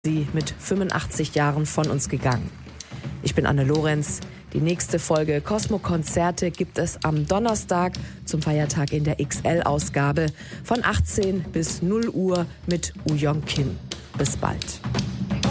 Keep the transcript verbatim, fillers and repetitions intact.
Sie mit fünfundachtzig Jahren von uns gegangen. Ich bin Anne Lorenz. Die nächste Folge Cosmo-Konzerte gibt es am Donnerstag zum Feiertag in der X L-Ausgabe von achtzehn bis null Uhr mit Woo Young Kim. Bis bald.